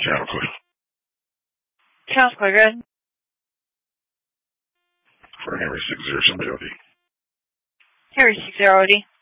Channel clear. Channel's clear, good. For Henry 60 somebody OD. Henry 60 OD.